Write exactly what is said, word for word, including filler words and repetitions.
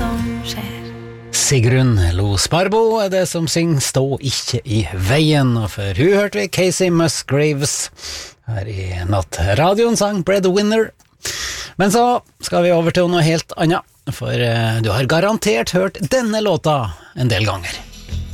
som skjer. Sigrun Lo Sparbo er det som synger Stå ikke i veien, og for hun hørte vi Casey Musgraves her i natt. Radioen sang Breadwinner. Men så skal vi over til noe helt annet, for du har garantert hørt denne låta en del ganger.